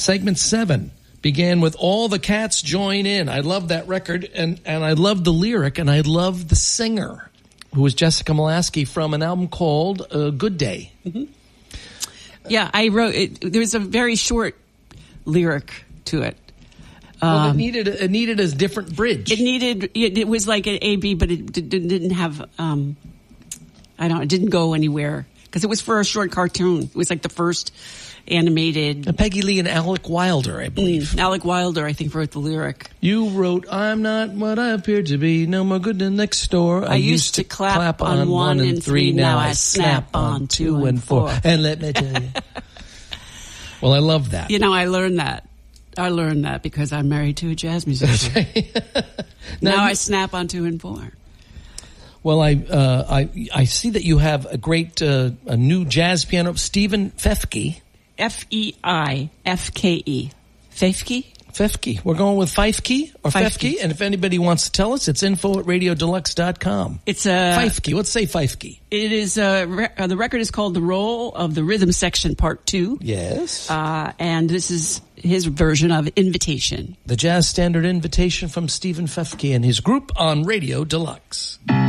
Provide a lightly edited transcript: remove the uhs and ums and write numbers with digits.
Segment 7 began with All the Cats Join In. I love that record, and I love the lyric, and I love the singer, who was Jessica Molaskey from an album called Good Day. Mm-hmm. Yeah, I wrote it. There's a very short lyric to it. Well, it needed a different bridge. It was like an A-B, but it didn't have, it didn't go anywhere. Because it was for a short cartoon. It was like the first animated. Peggy Lee and Alec Wilder, I believe. Alec Wilder, I think, wrote the lyric. You wrote, I'm not what I appear to be, no more good than next door. I used to clap on 1 and 3, now I snap on 2 and 4. And let me tell you. Well, I love that. You know, I learned that because I'm married to a jazz musician. now I snap on 2 and 4. Well, I see that you have a great a new jazz piano, Stephen Fefke. Feifke. Fefke? Fefke. We're going with Feifke or Feifke. Fefke. And if anybody wants to tell us, it's info@radiodeluxe.com. It's a Feifke. Let's say Feifke. It is the record is called The Roll of the Rhythm Section Part 2. Yes. And this is his version of Invitation. The jazz standard Invitation from Stephen Fefke and his group on Radio Deluxe.